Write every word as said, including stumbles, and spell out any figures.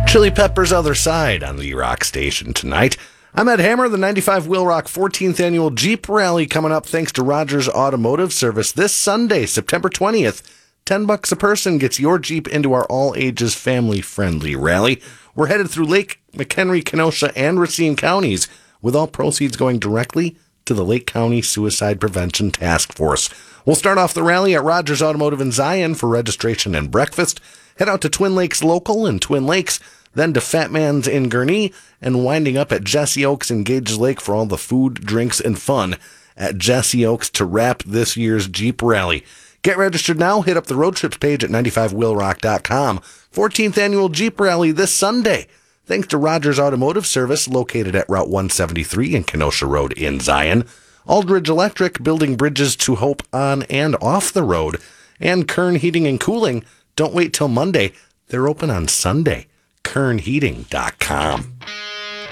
Chili Peppers' Other Side on the Rock Station tonight. I'm Ed Hammer. The ninety-five Wheel Rock fourteenth Annual Jeep Rally coming up thanks to Rogers Automotive Service this Sunday, September twentieth. Ten bucks a person gets your Jeep into our all-ages family-friendly rally. We're headed through Lake McHenry, Kenosha, and Racine counties, with all proceeds going directly to the Lake County Suicide Prevention Task Force. We'll start off the rally at Rogers Automotive in Zion for registration and breakfast. Head out to Twin Lakes Local in Twin Lakes, then to Fat Man's in Gurnee, and winding up at Jesse Oaks in Gages Lake for all the food, drinks, and fun at Jesse Oaks to wrap this year's Jeep Rally. Get registered now. Hit up the road trips page at ninety-five wheel rock dot com. fourteenth Annual Jeep Rally this Sunday. Thanks to Rogers Automotive Service, located at Route one seventy-three and Kenosha Road in Zion. Aldridge Electric, building bridges to hope on and off the road. And Kern Heating and Cooling. Don't wait till Monday. They're open on Sunday. kern heating dot com.